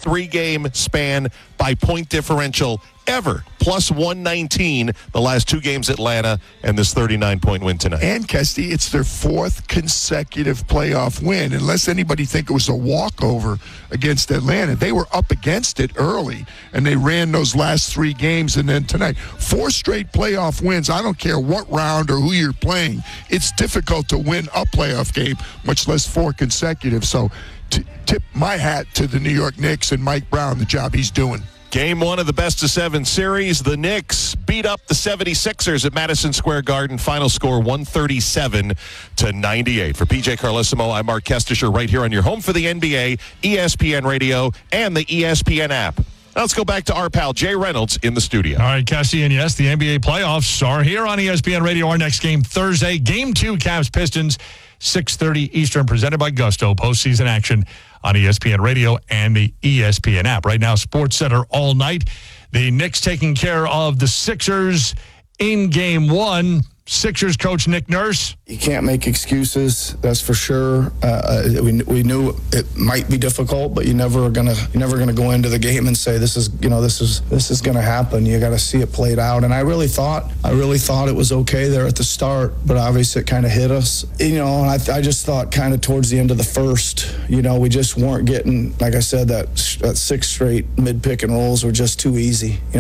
three-game span by point differential ever. Plus 119 the last two games Atlanta and this 39-point win tonight. And, Kesty, it's their fourth consecutive playoff win. Unless anybody think it was a walkover against Atlanta. They were up against it early, and they ran those last three games. And then tonight, 4 straight playoff wins. I don't care what round or who you're playing. It's difficult to win a playoff game, much less 4 consecutive. So tip my hat to the New York Knicks and Mike Brown, the job he's doing. Game 1 of the best-of-7 series. The Knicks beat up the 76ers at Madison Square Garden. Final score 137-98. For PJ Carlesimo, I'm Mark Kestisher right here on your home for the NBA, ESPN Radio, and the ESPN app. Now let's go back to our pal Jay Reynolds in the studio. All right, Cassie, and yes, the NBA playoffs are here on ESPN Radio. Our next game Thursday, Game 2, Cavs-Pistons, 6:30 Eastern, presented by Gusto. Postseason action on ESPN Radio and the ESPN app. Right now, Sports Center all night. The Knicks taking care of the Sixers in Game 1. Sixers coach Nick Nurse. You can't make excuses, that's for sure. We knew it might be difficult, but you're never gonna go into the game and say this is gonna happen. You got to see it played out. And I really thought it was okay there at the start, but obviously it kind of hit us. And I just thought kind of towards the end of the first, we just weren't getting, like I said, that 6 straight mid pick and rolls were just too easy. It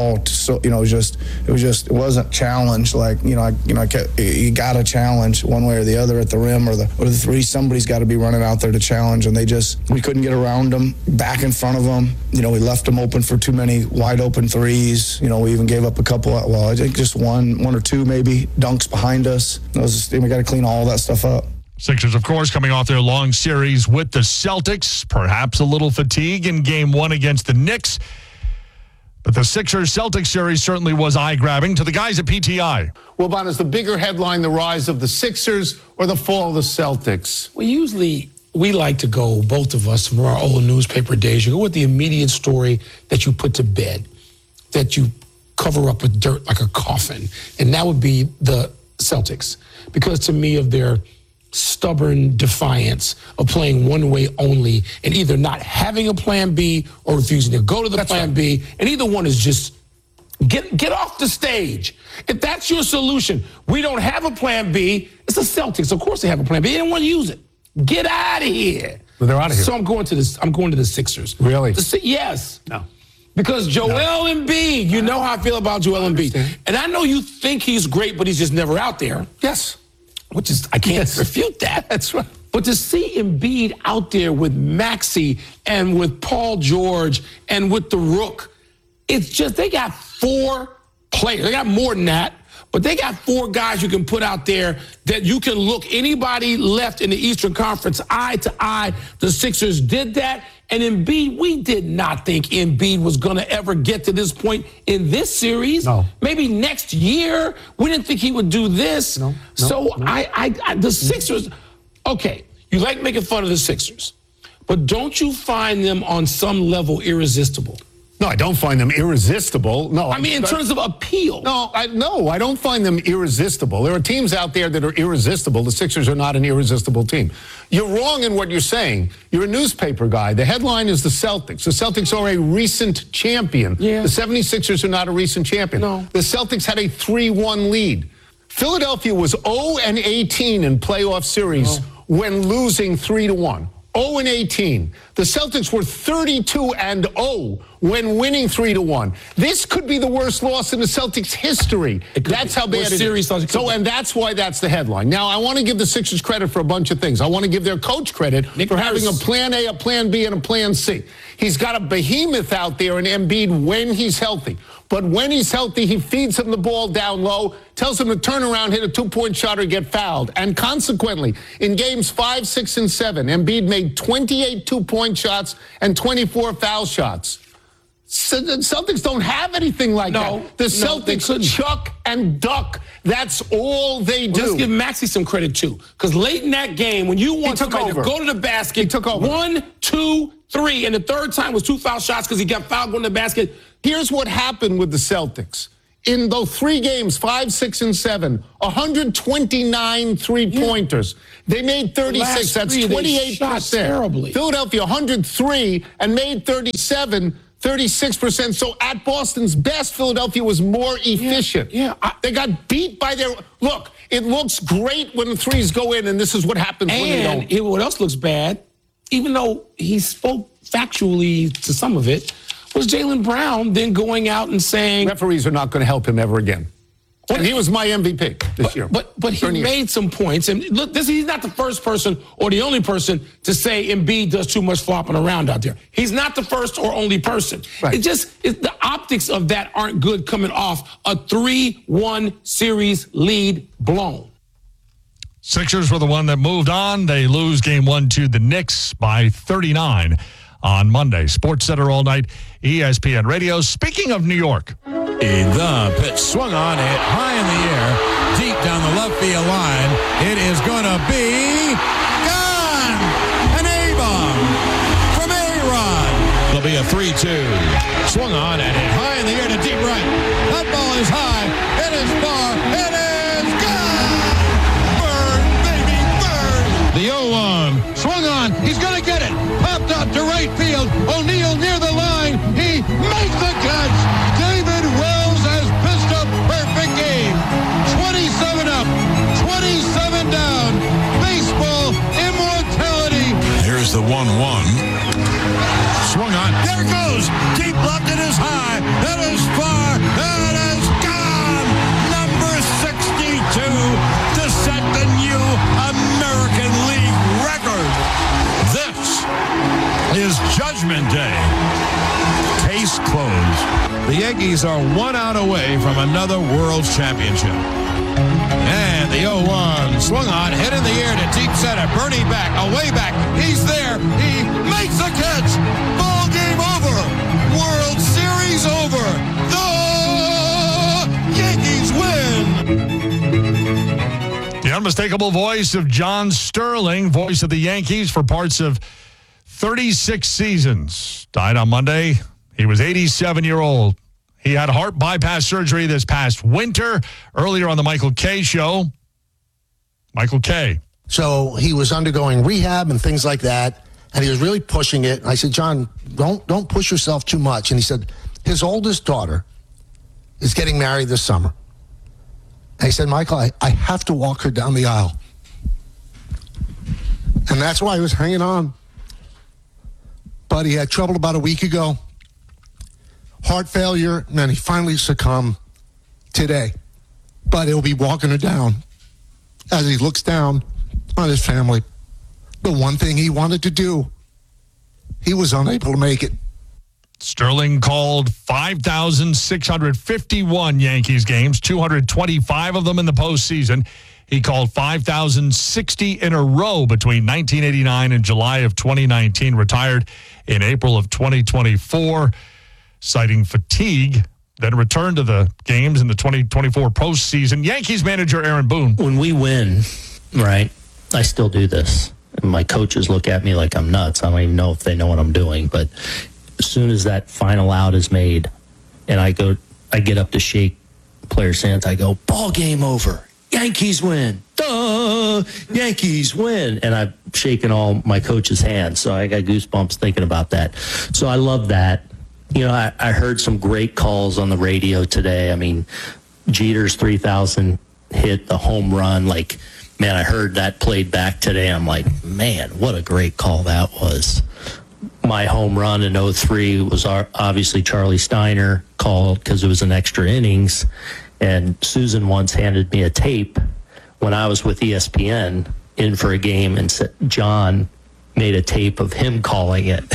wasn't challenged like you got to challenge one way or the other at the rim or the three. Somebody's got to be running out there to challenge, and we couldn't get around them, back in front of them. We left them open for too many wide open threes. We even gave up a couple. Well, I think just one or two maybe dunks behind us. We got to clean all that stuff up. Sixers, of course, coming off their long series with the Celtics. Perhaps a little fatigue in Game 1 against the Knicks. But the Sixers-Celtics series certainly was eye-grabbing to the guys at PTI. Well, Bon, is the bigger headline the rise of the Sixers or the fall of the Celtics? Well, usually we like to go, both of us, from our old newspaper days, you go with the immediate story that you put to bed, that you cover up with dirt like a coffin, and that would be the Celtics. Because to me, of their stubborn defiance of playing one way only and either not having a plan B or refusing to go to the plan B, and either one is just get off the stage. If that's your solution, we don't have a plan B. It's the Celtics. Of course they have a plan B. They didn't want to use it. Get out of here. Well, they're out of here. So I'm going to the Sixers. Really? Yes. No. Because Joel Embiid, you know how I feel about Joel Embiid. And I know you think he's great, but he's just never out there. Yes. Which is, I can't refute that. That's right. But to see Embiid out there with Maxey and with Paul George and with the Rook, it's just, they got 4 players. They got more than that, but they got 4 guys you can put out there that you can look anybody left in the Eastern Conference eye to eye. The Sixers did that. And Embiid, we did not think Embiid was going to ever get to this point in this series. No. Maybe next year. We didn't think he would do this. No. The Sixers, okay, you like making fun of the Sixers, but don't you find them on some level irresistible? No, I don't find them irresistible. No, I mean, in terms of appeal. No, I don't find them irresistible. There are teams out there that are irresistible. The Sixers are not an irresistible team. You're wrong in what you're saying. You're a newspaper guy. The headline is the Celtics. The Celtics are a recent champion. Yeah. The 76ers are not a recent champion. No. The Celtics had a 3-1 lead. Philadelphia was 0-18 in playoff series when losing 3-1. 0-18. The Celtics were 32-0 when winning 3-1. This could be the worst loss in the Celtics' history. That's how bad it is. And that's why that's the headline. Now, I want to give the Sixers credit for a bunch of things. I want to give their coach credit for having a plan A, a plan B, and a plan C. He's got a behemoth out there in Embiid when he's healthy. But when he's healthy, he feeds him the ball down low, tells him to turn around, hit a 2-point shot, or get fouled. And consequently, in games 5, 6, and 7, Embiid made 28 2-point shots and 24 foul shots. The Celtics don't have anything like that. The Celtics chuck and duck. That's all they do. Let's give Maxey some credit, too. Because late in that game, when you want somebody to go to the basket, he took over. 1, 2, 3, and the third time was 2 foul shots because he got fouled going to the basket. Here's what happened with the Celtics. in those 3 games, 5, 6, and 7, 129 three-pointers. They made 36. That's 28%. Terribly. Philadelphia, 103 and made 37. 36%. So at Boston's best, Philadelphia was more efficient. They got beat by their... Look, it looks great when the threes go in, and this is what happens when they don't. And what else looks bad, even though he spoke factually to some of it, was Jaylen Brown then going out and saying... Referees are not going to help him ever again. And he was my MVP this year. But he made some points. And look, he's not the first person or the only person to say Embiid does too much flopping around out there. He's not the first or only person. Right. The optics of that aren't good coming off a 3-1 series lead blown. Sixers were the one that moved on. They lose game 1 to the Knicks by 39 on Monday. Sports Center all night, ESPN Radio. Speaking of New York. The pitch swung on it high in the air, deep down the left field line. It is going to be gone. An A-bomb from A-Rod. It'll be a 3-2. Swung on and hit high in the air to deep right. That ball is high. It is far. It is gone. Burn, baby, burn. The 0-1 swung on. He's going to get it. Popped out to right field. O'Neal near the line. He makes the catch. David Wells has pitched a perfect game. 27 up, 27 down. Baseball immortality. Here's the 1-1. Swung on. There it goes. Deep left. It is high. It is far. It is gone. Number 62 to set the new American League record. This is Judgment Day. Case closed. The Yankees are 1 out away from another World Championship. And the 0-1 swung on, hit in the air to deep center. Bernie back, away back. He's there. He makes the catch. Ball game over. World Series over. The Yankees win. The unmistakable voice of John Sterling, voice of the Yankees for parts of 36 seasons. Died on Monday. He was 87-year-old. He had heart bypass surgery this past winter. Earlier on the Michael Kay show, Michael Kay. So he was undergoing rehab and things like that, and he was really pushing it. And I said, John, don't push yourself too much. And he said, his oldest daughter is getting married this summer. And he said, Michael, I have to walk her down the aisle. And that's why he was hanging on. But he had trouble about a week ago. Heart failure, and then he finally succumbed today. But he'll be walking her down as he looks down on his family. The one thing he wanted to do, he was unable to make it. Sterling called 5,651 Yankees games, 225 of them in the postseason. He called 5,060 in a row between 1989 and July of 2019, retired in April of 2024. Citing fatigue, then returned to the games in the 2024 postseason. Yankees manager Aaron Boone. When we win, right, I still do this. And my coaches look at me like I'm nuts. I don't even know if they know what I'm doing. But as soon as that final out is made and I get up to shake players' hands, I go, ball game over. Yankees win. Duh! Yankees win. And I'm shaking all my coaches' hands. So I got goosebumps thinking about that. So I love that. You know, I heard some great calls on the radio today. I mean, Jeter's 3,000 hit, the home run. Like, man, I heard that played back today. I'm like, man, what a great call that was. My home run in 03 was obviously Charlie Steiner called because it was an extra innings. And Susan once handed me a tape when I was with ESPN in for a game and said, John made a tape of him calling it.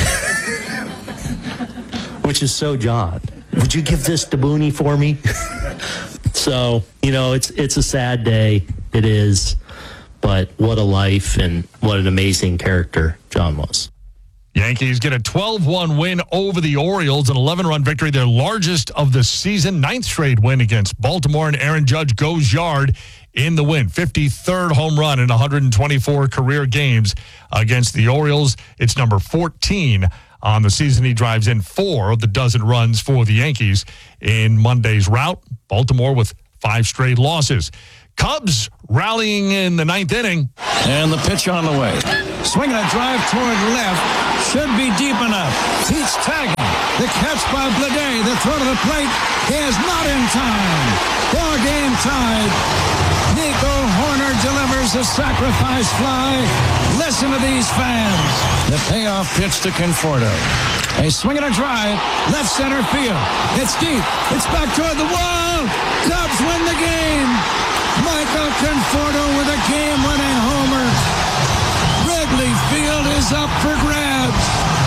Which is so John. Would you give this to Booney for me? So, you know, it's a sad day. It is. But what a life and what an amazing character John was. Yankees get a 12-1 win over the Orioles, an 11-run victory, their largest of the season, 9th straight win against Baltimore, and Aaron Judge goes yard in the win. 53rd home run in 124 career games against the Orioles. It's number 14 On the season, he drives in 4 of the dozen runs for the Yankees in Monday's rout. Baltimore with 5 straight losses. Cubs rallying in the 9th inning. And the pitch on the way. Swinging a drive toward left. Should be deep enough. Pete's tagging. The catch by Bleday. The throw to the plate is not in time. Ball game tied. Nico Horner delivers a sacrifice fly. Listen to these fans. The payoff pitch to Conforto. A swing and a drive. Left center field. It's deep. It's back toward the wall. Cubs win the game. Michael Conforto with a game-winning homer. Wrigley Field is up for grabs.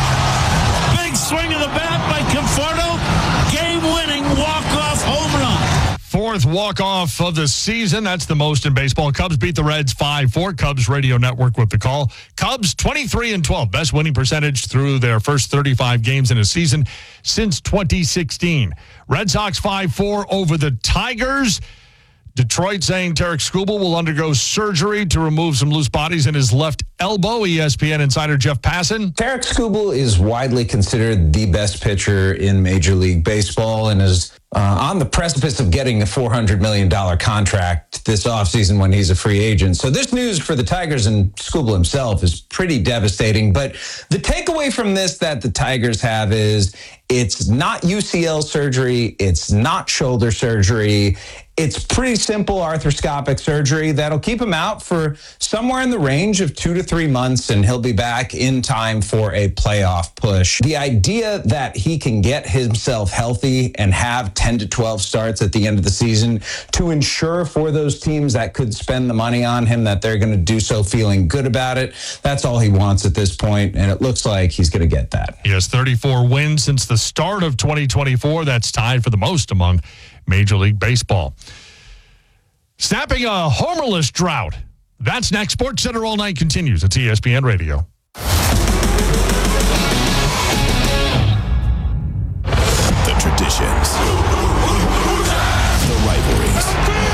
Big swing of the bat by Conforto. Game-winning walk-off home run. 4th walk-off of the season. That's the most in baseball. Cubs beat the Reds 5-4. Cubs Radio Network with the call. Cubs 23-12. Best winning percentage through their first 35 games in a season since 2016. Red Sox 5-4 over the Tigers. Detroit saying Tarek Skubal will undergo surgery to remove some loose bodies in his left elbow. ESPN insider Jeff Passan. Tarek Skubal is widely considered the best pitcher in Major League Baseball and is on the precipice of getting a $400 million contract this offseason when he's a free agent. So this news for the Tigers and Skubal himself is pretty devastating. But the takeaway from this that the Tigers have is it's not UCL surgery. It's not shoulder surgery. It's pretty simple arthroscopic surgery that'll keep him out for somewhere in the range of 2 to 3 months, and he'll be back in time for a playoff push. The idea that he can get himself healthy and have 10 to 12 starts at the end of the season to ensure for those teams that could spend the money on him that they're going to do so feeling good about it, that's all he wants at this point, and it looks like he's going to get that. He has 34 wins since the start of 2024. That's tied for the most among Major League Baseball. Snapping a homerless drought. That's next. Sports Center All Night continues. It's ESPN Radio. The traditions. The rivalries.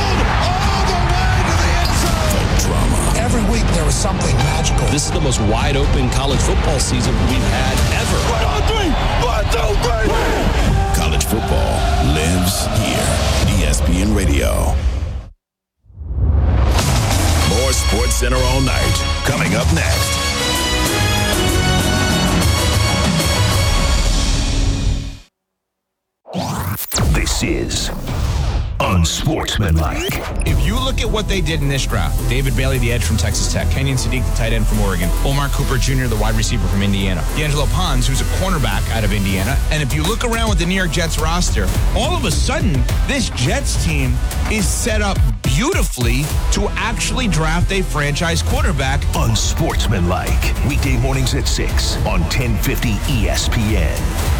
The drama. Every week there was something magical. This is the most wide open college football season we've had ever. 1, 2, 3. College football lives here. ESPN Radio. More Sports Center All Night coming up next. This is unsportsmanlike. If you look at what they did in this draft, David Bailey, the edge from Texas Tech, Kenyon Sadiq, the tight end from Oregon, Omar Cooper Jr., the wide receiver from Indiana, D'Angelo Pons, who's a cornerback out of Indiana. And if you look around with the New York Jets roster, all of a sudden, this Jets team is set up beautifully to actually draft a franchise quarterback. Unsportsmanlike. Weekday mornings at 6 on 1050 ESPN.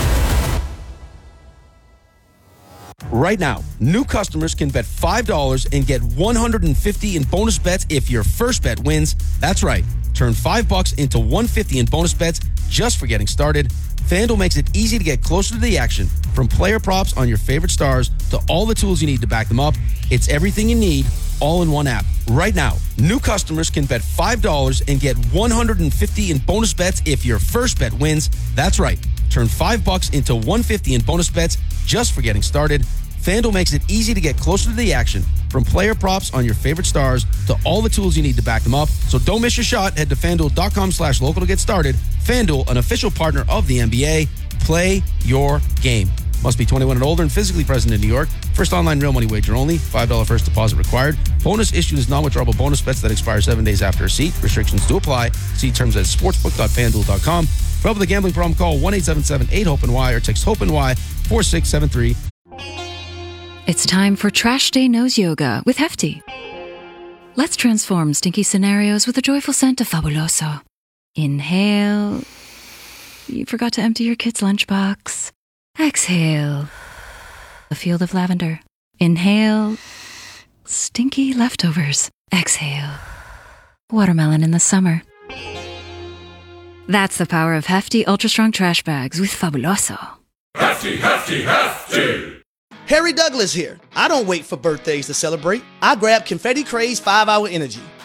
Right now, new customers can bet $5 and get $150 in bonus bets if your first bet wins. That's right. Turn $5 into $150 in bonus bets just for getting started. FanDuel makes it easy to get closer to the action. From player props on your favorite stars to all the tools you need to back them up, it's everything you need all in one app. Right now, new customers can bet $5 and get $150 in bonus bets if your first bet wins. That's right. Turn $5 into $150 in bonus bets just for getting started. FanDuel makes it easy to get closer to the action. From player props on your favorite stars to all the tools you need to back them up. So don't miss your shot. Head to FanDuel.com/local to get started. FanDuel, an official partner of the NBA. Play your game. Must be 21 and older and physically present in New York. First online real money wager only. $5 first deposit required. Bonus issued is non-withdrawable bonus bets that expire 7 days after receipt. Restrictions do apply. See terms at sportsbook.fanduel.com. For help with a gambling problem, call 1-877-8-HOPE-NY or text HOPE-NY 4673. It's time for Trash Day Nose Yoga with Hefty. Let's transform stinky scenarios with a joyful scent of Fabuloso. Inhale. You forgot to empty your kid's lunchbox. Exhale. A field of lavender. Inhale. Stinky leftovers. Exhale. Watermelon in the summer. That's the power of Hefty Ultra Strong Trash Bags with Fabuloso. Hefty, Hefty, Hefty! Harry Douglas here. I don't wait for birthdays to celebrate. I grab Confetti Craze 5-Hour Energy.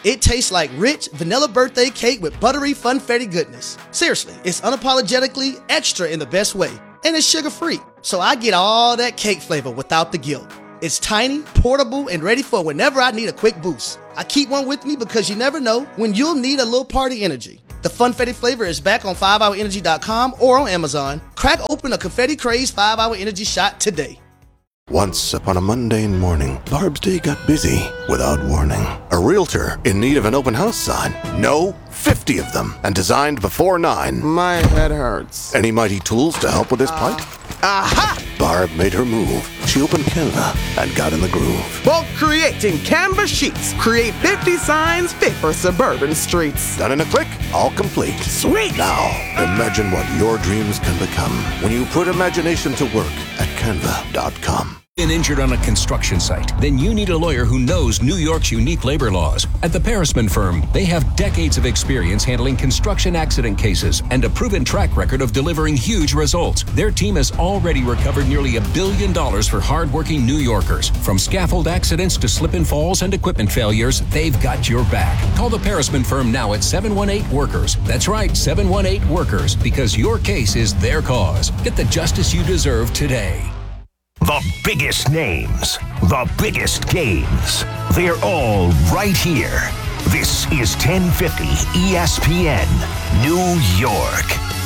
It tastes like rich vanilla birthday cake with buttery funfetti goodness. Seriously, it's unapologetically extra in the best way. And it's sugar-free, so I get all that cake flavor without the guilt. It's tiny, portable, and ready for whenever I need a quick boost. I keep one with me because you never know when you'll need a little party energy. The Funfetti flavor is back on 5hourenergy.com or on Amazon. Crack open a confetti crazed 5-Hour Energy shot today. Once upon a mundane morning, Barb's day got busy without warning. A realtor in need of an open house sign. No, 50 of them, and designed before 9. My head hurts. Any mighty tools to help with this plight? Aha! Barb made her move. She opened Canva and got in the groove. Bulk creating Canva sheets. Create 50 signs fit for suburban streets. Done in a click, all complete. Sweet! Now, imagine what your dreams can become when you put imagination to work at canva.com. Been injured on a construction site? Then you need a lawyer who knows New York's unique labor laws. At the Parisman Firm, they have decades of experience handling construction accident cases and a proven track record of delivering huge results. Their team has already recovered nearly $1 billion for hardworking New Yorkers. From scaffold accidents to slip and falls and equipment failures, they've got your back. Call the Parisman Firm now at 718-WORKERS. That's right, 718-WORKERS, because your case is their cause. Get the justice you deserve today. The biggest names, the biggest games. They're all right here. This is 1050 ESPN, New York.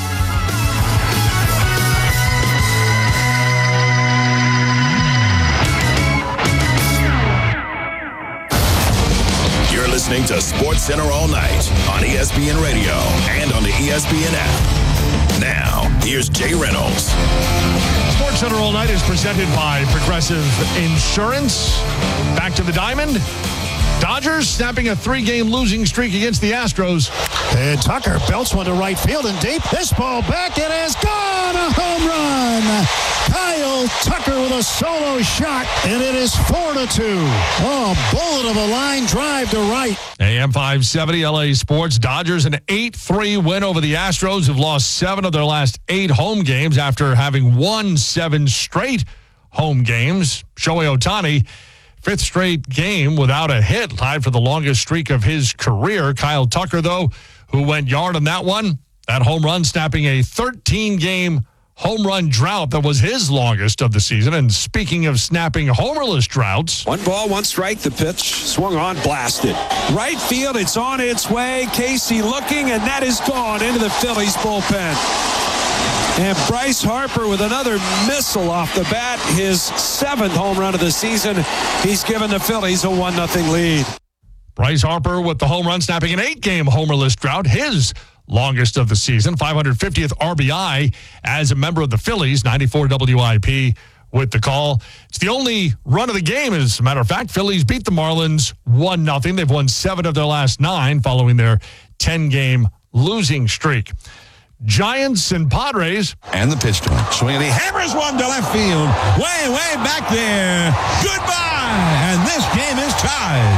You're listening to Sports Center all night on ESPN Radio and on the ESPN app. Now, here's Jay Reynolds. Sports Center All Night is presented by Progressive Insurance. Back to the diamond. Dodgers snapping a 3-game losing streak against the Astros. And Tucker belts one to right field and deep. This ball back, it is gone! A home run! Kyle Tucker with a solo shot, and it is 4-2. Oh, bullet of a line drive to right. AM 570 LA Sports. Dodgers an 8-3 win over the Astros, who've lost 7 of their last 8 home games after having won 7 straight home games. Shohei Ohtani, 5th straight game without a hit, tied for the longest streak of his career. Kyle Tucker, though, who went yard on that one, that home run snapping a 13-game home run drought that was his longest of the season. And speaking of snapping homerless droughts. 1 ball, 1 strike. The pitch swung on, blasted. Right field, it's on its way. Casey looking, and that is gone into the Phillies bullpen. And Bryce Harper with another missile off the bat, his 7th home run of the season. He's given the Phillies a 1-0 lead. Bryce Harper with the home run, snapping an 8-game homerless drought, his longest of the season. 550th RBI as a member of the Phillies, 94 WIP with the call. It's the only run of the game, as a matter of fact. Phillies beat the Marlins 1-0. They've won 7 of their last 9 following their 10-game losing streak. Giants and Padres. And the pitch to him. Swinging, he hammers one to left field. Way, way back there. Goodbye. And this game is tied.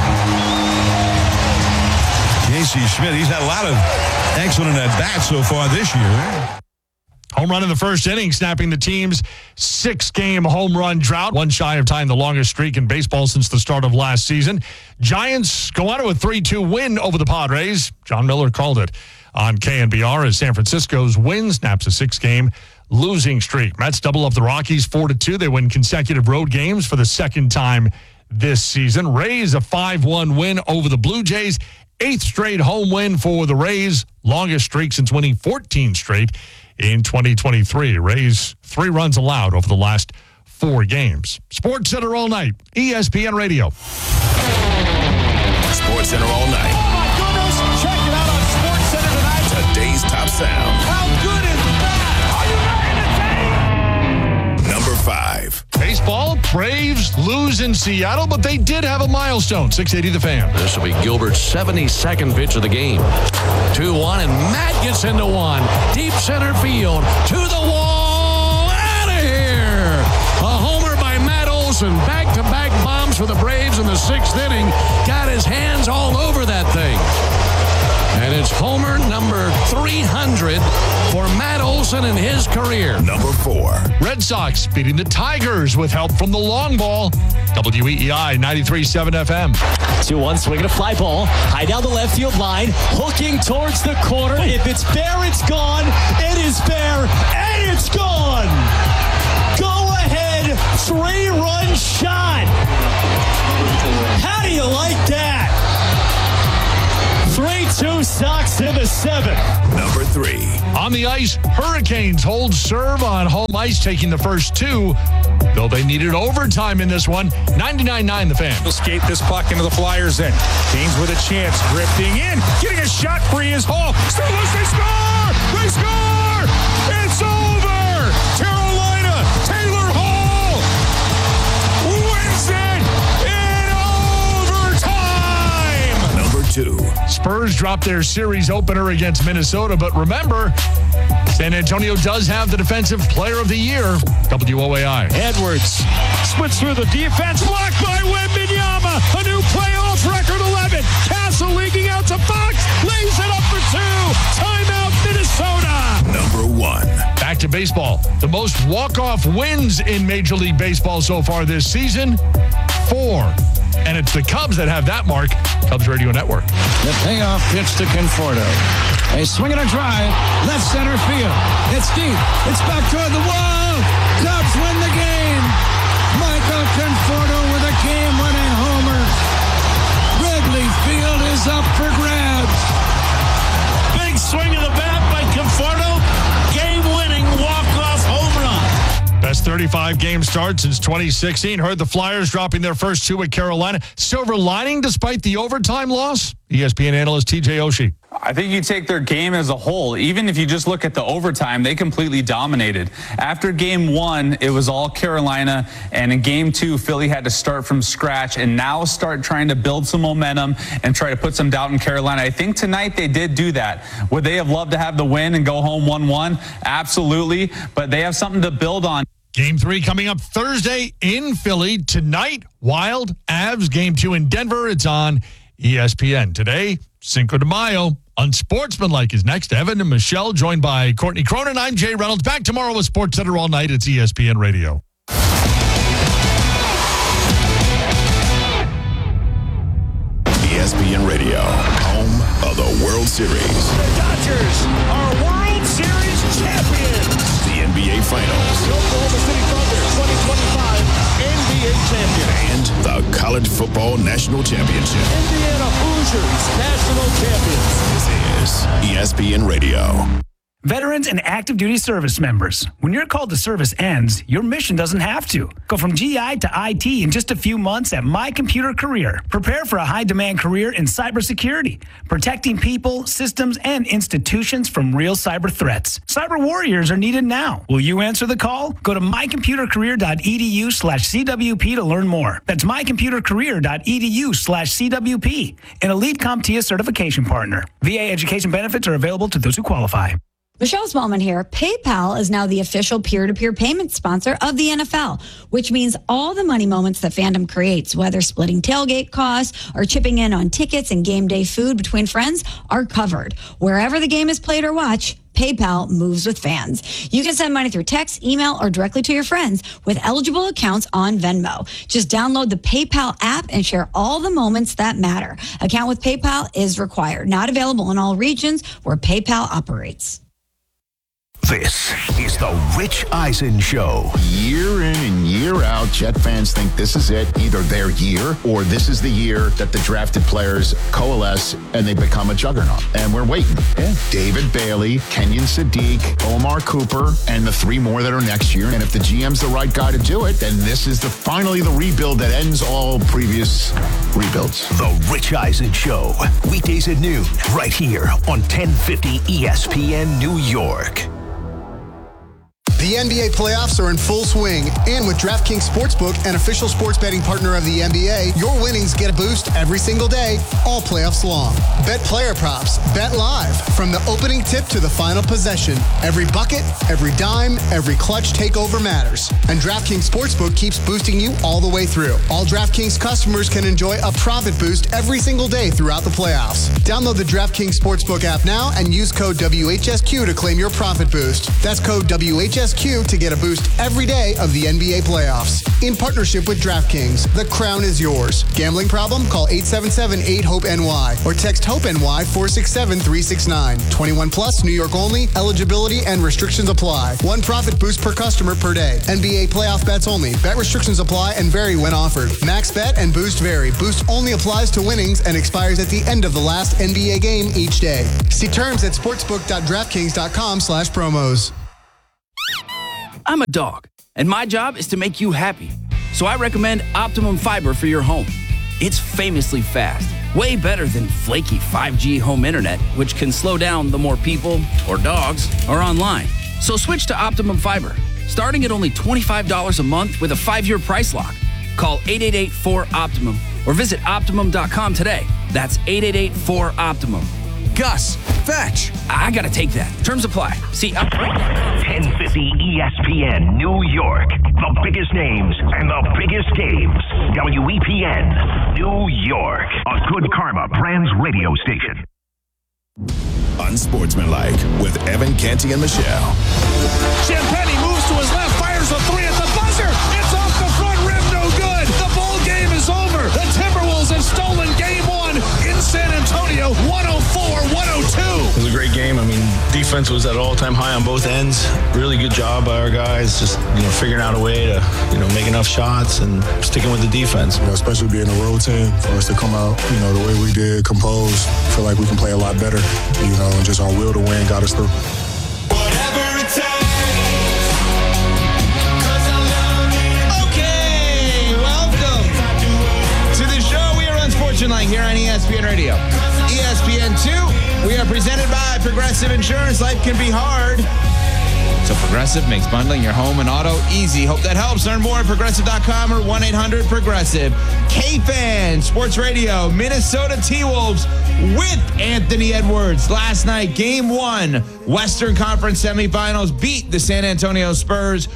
Casey Schmidt, he's had a lot of excellent at-bats so far this year. Home run in the first inning, snapping the team's 6-game home run drought. One shy of tying the longest streak in baseball since the start of last season. Giants go on to a 3-2 win over the Padres. John Miller called it on KNBR as San Francisco's win snaps a 6-game losing streak. Mets double up the Rockies 4-2. They win consecutive road games for the 2nd time this season. Rays a 5-1 win over the Blue Jays. 8th straight home win for the Rays. Longest streak since winning 14 straight in 2023. Rays 3 runs allowed over the last 4 games. Sports Center all night. ESPN Radio. Sports Center all night. Oh, my goodness. Check it out on Sports Center tonight. Today's top sound. How good is that? Are you ready to take? Number 5. Baseball, Braves lose in Seattle, but they did have a milestone. 680 The Fan. This will be Gilbert's 72nd pitch of the game. 2-1, and Matt gets into one. Deep center field. To the wall. Out of here. A homer by Matt Olson. Back-to-back bombs for the Braves in the 6th inning. Got his hands all over that thing. And it's It's homer number 300 for Matt Olson in his career. Number 4. Red Sox beating the Tigers with help from the long ball. WEEI 93.7 FM. 2-1 swing and a fly ball. High down the left field line. Hooking towards the corner. If it's fair, it's gone. It is fair. And it's gone. Go ahead. 3-run shot. How do you like that? 3-2 Sox in the 7th. Number 3. On the ice, Hurricanes hold serve on home ice, taking the first 2, though they needed overtime in this one. 99.9 The Fan. He'll skate this puck into the Flyers' end. Canes with a chance, drifting in, getting a shot free is Hall. Still loose, they score! They score! It's over! Carolina, Taylor Hall wins it in overtime! Number 2. Spurs dropped their series opener against Minnesota, but remember, San Antonio does have the Defensive Player of the Year. WOAI. Edwards splits through the defense, blocked by Wembanyama. A new playoff record 11. Castle leaking out to Fox, lays it up for 2. Timeout, Minnesota. Number 1. Back to baseball. The most walk-off wins in Major League Baseball so far this season, 4. And it's the Cubs that have that mark. Cubs Radio Network. The payoff pitch to Conforto. A swing and a drive, left center field. It's deep. It's back toward the wall. Cubs win the game. Michael Conforto with a game-winning homer. Wrigley Field is up for grabs. Big swing of the bat by Conforto. Game-winning walk-off home run. Best 35-game start since 2016. Heard the Flyers dropping their first 2 at Carolina. Silver lining despite the overtime loss? ESPN analyst TJ Oshie. I think you take their game as a whole. Even if you just look at the overtime, they completely dominated. After game 1, it was all Carolina. And in game 2, Philly had to start from scratch and now start trying to build some momentum and try to put some doubt in Carolina. I think tonight they did do that. Would they have loved to have the win and go home 1-1? Absolutely. But they have something to build on. Game 3 coming up Thursday in Philly. Tonight, Wild, Avs. Game 2 in Denver. It's on ESPN. Today, Cinco de Mayo. Unsportsmanlike is next. Evan and Michelle, joined by Courtney Cronin. I'm Jay Reynolds. Back tomorrow with SportsCenter all night. It's ESPN Radio. ESPN Radio, home of the World Series. The Dodgers are World Series champions. The NBA Finals. The Oklahoma City Thunder 2025 NBA champion. And the College Football National Championship. Indiana Hoosiers national champions. This is ESPN Radio. Veterans and active duty service members, when your call to service ends, your mission doesn't have to. Go from GI to IT in just a few months at My Computer Career. Prepare for a high-demand career in cybersecurity, protecting people, systems, and institutions from real cyber threats. Cyber warriors are needed now. Will you answer the call? Go to mycomputercareer.edu/CWP to learn more. That's mycomputercareer.edu/CWP, an Elite CompTIA certification partner. VA education benefits are available to those who qualify. Michelle Smallman here. PayPal is now the official peer-to-peer payment sponsor of the NFL, which means all the money moments that fandom creates, whether splitting tailgate costs or chipping in on tickets and game day food between friends, are covered. Wherever the game is played or watched, PayPal moves with fans. You can send money through text, email, or directly to your friends with eligible accounts on Venmo. Just download the PayPal app and share all the moments that matter. Account with PayPal is required. Not available in all regions where PayPal operates. This is the Rich Eisen Show. Year in and year out, Jet fans think this is it, either their year or this is the year that the drafted players coalesce and they become a juggernaut. And we're waiting. Yeah. David Bailey, Kenyon Sadiq, Omar Cooper, and the 3 more that are next year. And if the GM's the right guy to do it, then this is finally the rebuild that ends all previous rebuilds. The Rich Eisen Show. Weekdays at noon, right here on 1050 ESPN New York. The NBA playoffs are in full swing, and with DraftKings Sportsbook, an official sports betting partner of the NBA, your winnings get a boost every single day, all playoffs long. Bet player props, bet live, from the opening tip to the final possession. Every bucket, every dime, every clutch takeover matters. And DraftKings Sportsbook keeps boosting you all the way through. All DraftKings customers can enjoy a profit boost every single day throughout the playoffs. Download the DraftKings Sportsbook app now and use code WHSQ to claim your profit boost. That's code WHSQ to get a boost every day of the NBA playoffs. In partnership with DraftKings, the crown is yours. Gambling problem? Call 877-8-HOPE-NY or text HOPE-NY 467-369. 21 plus, New York only. Eligibility and restrictions apply. One profit boost per customer per day. NBA playoff bets only. Bet restrictions apply and vary when offered. Max bet and boost vary. Boost only applies to winnings and expires at the end of the last NBA game each day. See terms at sportsbook.draftkings.com/promos. I'm a dog, and my job is to make you happy. So I recommend Optimum Fiber for your home. It's famously fast, way better than flaky 5G home internet, which can slow down the more people or dogs are online. So switch to Optimum Fiber, starting at only $25 a month with a 5-year price lock. Call 888-4-OPTIMUM or visit Optimum.com today. That's 888-4-OPTIMUM. Gus, fetch. I gotta take that. Terms apply. See, 1050 ESPN New York. The biggest names and the biggest games. WEPN New York. A Good Karma Brands radio station. Unsportsmanlike with Evan Canty and Michelle. Champagny moves to his left, fires a three at the buzzer. It's off the front rim, no good. The ball game is over. The Timberwolves have stolen game one in San Antonio, 104-102. It was a great game. I mean, defense was at an all-time high on both ends. Really good job by our guys, just figuring out a way to make enough shots and sticking with the defense. Especially being a road team, for us to come out the way we did, composed, feel like we can play a lot better. And just our will to win got us through. Okay, welcome to the show. We are Unsportsmanlike here on ESPN Radio. ESPN2, we are presented by Progressive Insurance. Life can be hard, so Progressive makes bundling your home and auto easy. Hope that helps. Learn more at Progressive.com or 1-800-PROGRESSIVE. K-Fan Sports Radio, Minnesota T-Wolves with Anthony Edwards. Last night, Game 1, Western Conference semifinals, beat the San Antonio Spurs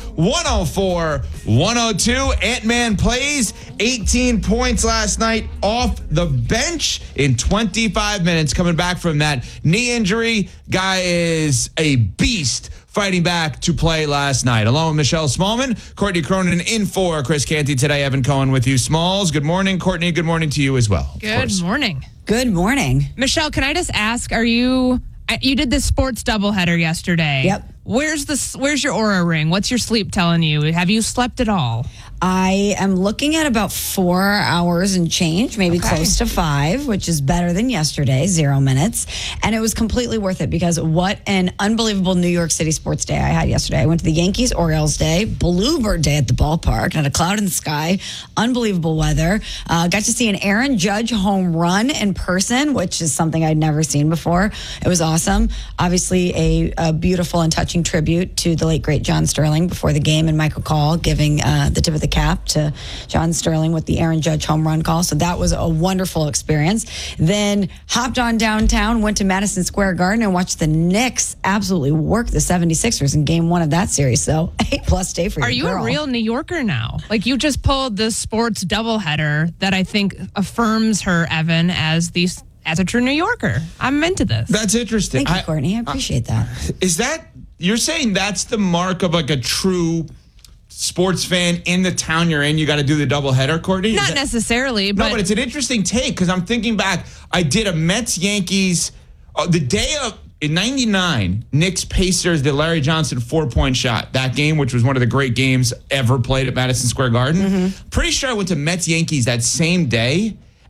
104-102. Ant-Man plays 18 points last night off the bench in 25 minutes. Coming back from that knee injury, guy is a beast, fighting back to play last night. Along with Michelle Smallman, Courtney Cronin in for Chris Canty today. Evan Cohen with you. Smalls, good morning. Courtney, good morning to you as well. Good morning. Good morning. Michelle, can I just ask, you did this sports doubleheader yesterday. Yep. Where's your Aura ring? What's your sleep telling you? Have you slept at all? I am looking at about 4 hours and change, maybe close to 5, which is better than yesterday, 0 minutes. And it was completely worth it because what an unbelievable New York City sports day I had yesterday. I went to the Yankees-Orioles day, Bluebird day at the ballpark, not a cloud in the sky, unbelievable weather. Got to see an Aaron Judge home run in person, which is something I'd never seen before. It was awesome. Obviously, a beautiful and touching tribute to the late, great John Sterling before the game, and Michael Call giving the tip of the cap to John Sterling with the Aaron Judge home run call. So that was a wonderful experience. Then hopped on downtown, went to Madison Square Garden and watched the Knicks absolutely work the 76ers in game 1 of that series. So A+ day for you. Are you a real New Yorker now? Like, you just pulled this sports doubleheader that I think affirms her, Evan, as a true New Yorker. I'm into this. That's interesting. Thank you, Courtney. I appreciate that. Is that, you're saying that's the mark of like a true sports fan in the town you're in? You got to do the doubleheader, Courtney? Not necessarily, but... No, but it's an interesting take because I'm thinking back. I did a Mets-Yankees, the day of, in 99, Knicks-Pacers, the Larry Johnson 4-point shot. That game, which was one of the great games ever played at Madison Square Garden. Mm-hmm. Pretty sure I went to Mets-Yankees that same day,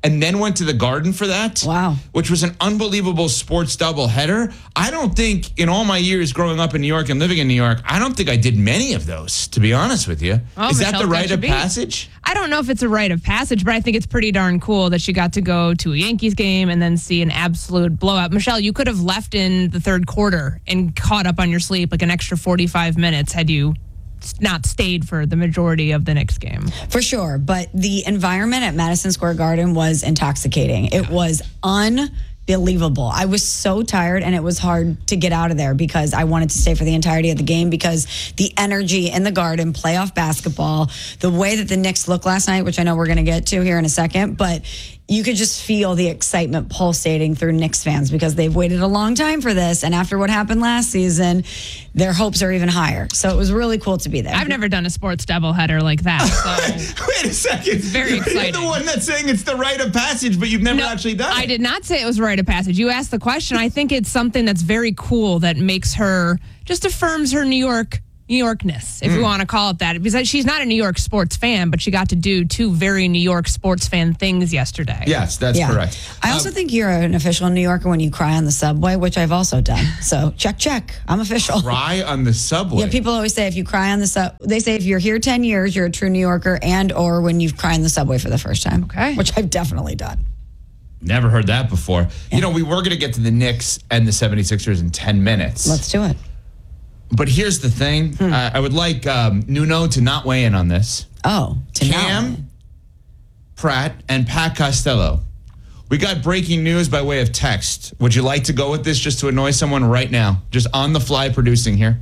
and then went to the Garden for that. Wow. Which was an unbelievable sports doubleheader. I don't think in all my years growing up in New York and living in New York, I don't think I did many of those, to be honest with you. Oh, Is that Michelle's the got rite you of beat. passage? I don't know if it's a rite of passage, but I think it's pretty darn cool that she got to go to a Yankees game and then see an absolute blowout. Michelle, you could have left in the third quarter and caught up on your sleep like an extra 45 minutes had you not stayed for the majority of the Knicks game. For sure. But the environment at Madison Square Garden was intoxicating. It was unbelievable. I was so tired, and it was hard to get out of there because I wanted to stay for the entirety of the game because the energy in the Garden, playoff basketball, the way that the Knicks looked last night, which I know we're going to get to here in a second, but you could just feel the excitement pulsating through Knicks fans because they've waited a long time for this. And after what happened last season, their hopes are even higher. So it was really cool to be there. I've never done a sports doubleheader like that. So Wait a second. It's very exciting. You're the one that's saying it's the rite of passage, but you've never actually done it. I did not say it was a rite of passage. You asked the question. I think it's something that's very cool that makes her, just affirms her New Yorkness, if we want to call it that. Because she's not a New York sports fan, but she got to do two very New York sports fan things yesterday. Yes, that's correct. I also think you're an official New Yorker when you cry on the subway, which I've also done. So check. I'm official. Cry on the subway? Yeah, people always say if you cry on the they say if you're here 10 years, you're a true New Yorker, and or when you've cried on the subway for the first time. Okay. Which I've definitely done. Never heard that before. Yeah. You know, we were going to get to the Knicks and the 76ers in 10 minutes. Let's do it. But here's the thing. I would like Nuno to not weigh in on this. Oh, Cam, Pratt, and Pat Costello. We got breaking news by way of text. Would you like to go with this just to annoy someone right now? Just on the fly producing here.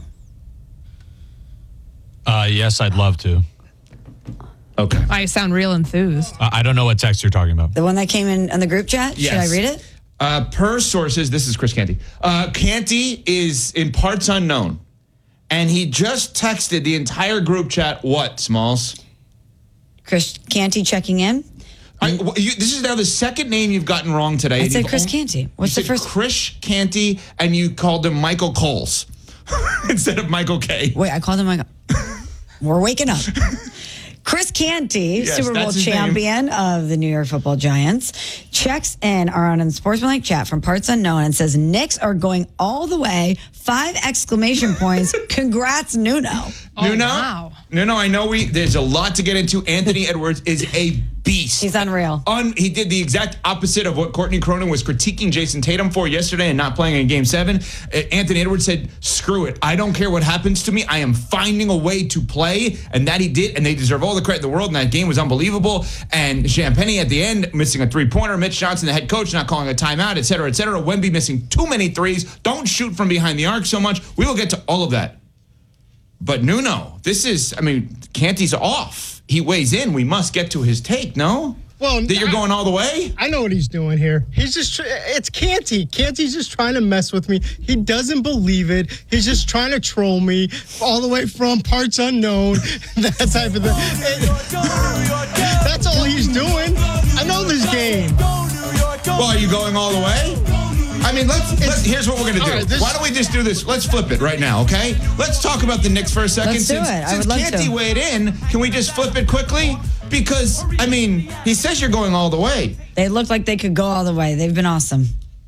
Yes, I'd love to. Okay. I sound real enthused. I don't know what text you're talking about. The one that came in on the group chat? Yes. Should I read it? Per sources, this is Chris Canty. Canty is in parts unknown. And he just texted the entire group chat, what, Smalls? Chris Canty checking in. This is now the second name you've gotten wrong today. I said Chris Canty. What's the first? Chris Canty, and you called him Michael Coles instead of Michael K. Wait, I called him Michael. We're waking up. Chris Canty, Yes, Super Bowl that's his champion of the New York Football Giants, checks in our own Sportsmanlike chat from parts unknown and says, Knicks are going all the way. 5 exclamation points. Congrats, Nuno. Nuno? Wow. Nuno, I know there's a lot to get into. Anthony Edwards is a beast. He's unreal. He did the exact opposite of what Courtney Cronin was critiquing Jason Tatum for yesterday and not playing in Game 7. Anthony Edwards said, screw it. I don't care what happens to me. I am finding a way to play. And that he did. And they deserve all the credit in the world. And that game was unbelievable. And Champagnie at the end, missing a three-pointer. Mitch Johnson, the head coach, not calling a timeout, et cetera, et cetera. Wemby missing too many threes. Don't shoot from behind the arc so much. We will get to all of that. But Nuno, Canty's off. He weighs in. We must get to his take, no? Well, that you're going all the way? I know what he's doing here. He's just, it's Canty. Canty's just trying to mess with me. He doesn't believe it. He's just trying to troll me all the way from parts unknown, that type of thing. That's all he's doing. I know this game. Well, are you going all the way? I mean, here's what we're going to do. Why don't we just do this? Let's flip it right now, okay? Let's talk about the Knicks for a second. Let's do it. I would love Canty to. weighed in, can we just flip it quickly? Because, he says you're going all the way. They look like they could go all the way. They've been awesome.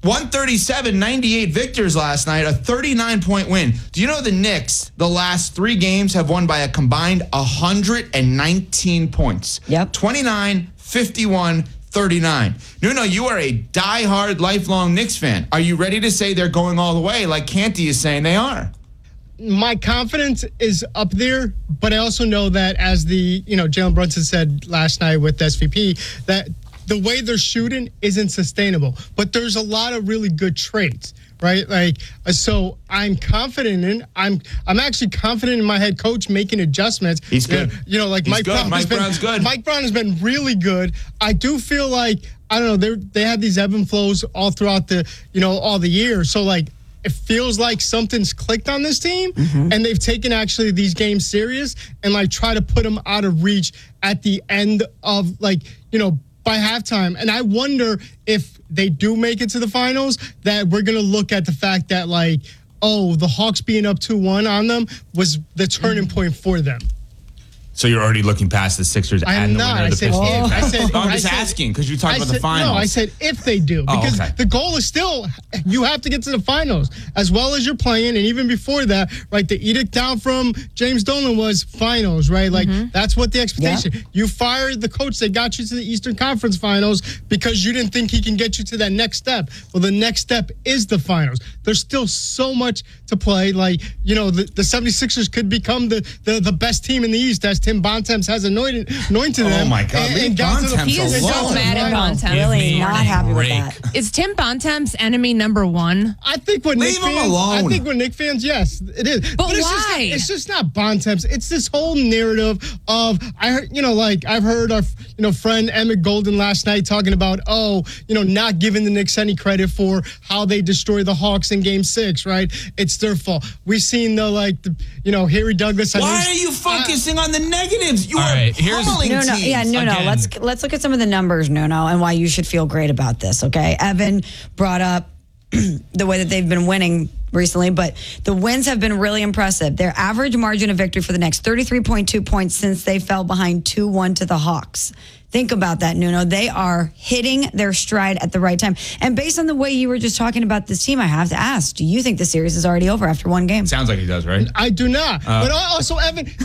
137-98 victors last night, a 39-point win. Do you know the Knicks, the last 3 games, have won by a combined 119 points? Yep. 29, 51, 39. Nuno, you are a diehard, lifelong Knicks fan. Are you ready to say they're going all the way like Canty is saying they are? My confidence is up there, but I also know that as Jalen Brunson said last night with SVP, that the way they're shooting isn't sustainable. But there's a lot of really good traits, right? So I'm confident in. I'm actually confident in my head coach making adjustments. He's good. Mike Brown's good. Mike Brown has been really good. I do feel like they had these ebb and flows all throughout all the year. So it feels like something's clicked on this team, and they've taken actually these games serious and try to put them out of reach at the end of by halftime. And I wonder if they do make it to the finals, that we're going to look at the fact that the Hawks being up 2-1 on them was the turning point for them. So you're already looking past the Sixers I am and the not. winner of the I said Pistons. if. I said, I'm just asking because you talked about the finals. No, I said if they do. Because the goal is still, you have to get to the finals as well as you're playing. And even before that, right, the edict down from James Dolan was finals, right? Like, that's what the expectation. Yeah. You fired the coach that got you to the Eastern Conference Finals because you didn't think he can get you to that next step. Well, the next step is the finals. There's still so much to play. Like, you know, the 76ers could become the best team in the East as Tim Bontemps has anointed them. Oh, my God. And got to the He is so mad at Bontemps. Really not happy with that. Is Tim Bontemps enemy number one? I think with Knick fans, I think with Knick fans, yes, it is. But why? It's just not Bontemps. It's this whole narrative of I've heard our friend Emmett Golden last night talking about not giving the Knicks any credit for how they destroy the Hawks in Game 6. Right? It's their fault. We've seen Harry Douglas. Why are you focusing on the negatives? You are pummeling teams. No. Let's look at some of the numbers, Nuno, and why you should feel great about this. Okay, Evan brought up the way that they've been winning recently, but the wins have been really impressive. Their average margin of victory for the Knicks, 33.2 points since they fell behind 2-1 to the Hawks. Think about that, Nuno. They are hitting their stride at the right time. And based on the way you were just talking about this team, I have to ask, do you think the series is already over after one game? Sounds like he does, right? I do not. But also, Evan,